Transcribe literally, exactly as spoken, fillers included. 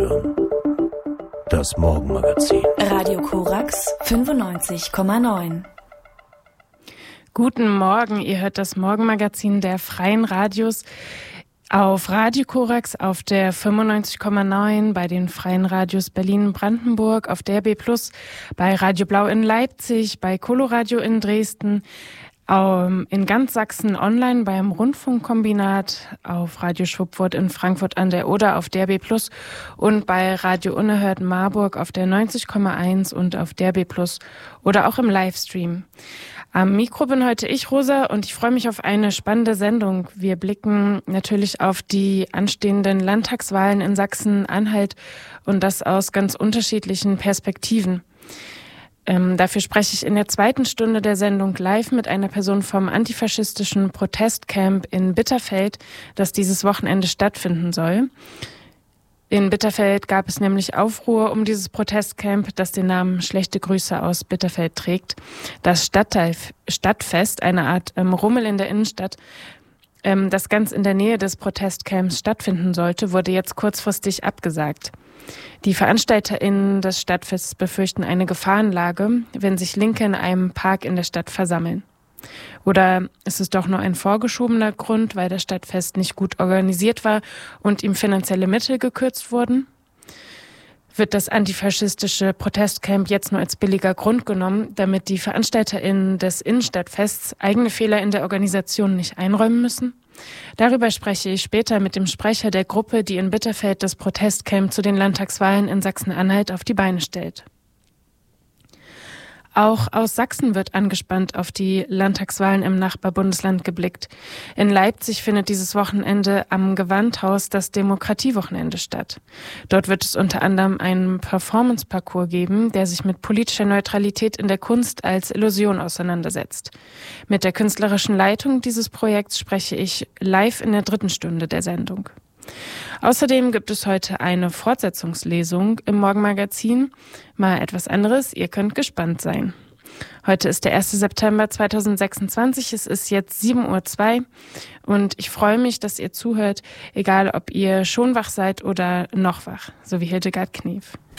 hören. Das Morgenmagazin. Radio Korax fünfundneunzig Komma neun. Guten Morgen, ihr hört das Morgenmagazin der Freien Radios auf Radio Korax, auf der fünfundneunzig Komma neun, bei den Freien Radios Berlin-Brandenburg, auf der B plus, bei Radio Blau in Leipzig, bei Coloradio in Dresden, in ganz Sachsen online beim Rundfunkkombinat, auf Radio Schwuppwort in Frankfurt an der Oder auf der B plus und bei Radio Unerhört Marburg auf der neunzig Komma eins und auf der B plus oder auch im Livestream. Am Mikro bin heute ich, Rosa, und ich freue mich auf eine spannende Sendung. Wir blicken natürlich auf die anstehenden Landtagswahlen in Sachsen-Anhalt und das aus ganz unterschiedlichen Perspektiven. Ähm, dafür spreche ich in der zweiten Stunde der Sendung live mit einer Person vom antifaschistischen Protestcamp in Bitterfeld, das dieses Wochenende stattfinden soll. In Bitterfeld gab es nämlich Aufruhr um dieses Protestcamp, das den Namen Schlechte Grüße aus Bitterfeld trägt. Das Stadtteil, Stadtfest, eine Art ähm, Rummel in der Innenstadt, ähm, das ganz in der Nähe des Protestcamps stattfinden sollte, wurde jetzt kurzfristig abgesagt. Die VeranstalterInnen des Stadtfests befürchten eine Gefahrenlage, wenn sich Linke in einem Park in der Stadt versammeln. Oder ist es doch nur ein vorgeschobener Grund, weil das Stadtfest nicht gut organisiert war und ihm finanzielle Mittel gekürzt wurden? Wird das antifaschistische Protestcamp jetzt nur als billiger Grund genommen, damit die VeranstalterInnen des Innenstadtfests eigene Fehler in der Organisation nicht einräumen müssen? Darüber spreche ich später mit dem Sprecher der Gruppe, die in Bitterfeld das Protestcamp zu den Landtagswahlen in Sachsen-Anhalt auf die Beine stellt. Auch aus Sachsen wird angespannt auf die Landtagswahlen im Nachbarbundesland geblickt. In Leipzig findet dieses Wochenende am Gewandhaus das Demokratiewochenende statt. Dort wird es unter anderem einen Performance-Parcours geben, der sich mit politischer Neutralität in der Kunst als Illusion auseinandersetzt. Mit der künstlerischen Leitung dieses Projekts spreche ich live in der dritten Stunde der Sendung. Außerdem gibt es heute eine Fortsetzungslesung im Morgenmagazin. Mal etwas anderes, ihr könnt gespannt sein. Heute ist der erster September zweitausendsechsundzwanzig, es ist jetzt sieben Uhr zwei und ich freue mich, dass ihr zuhört, egal ob ihr schon wach seid oder noch wach, so wie Hildegard Knef.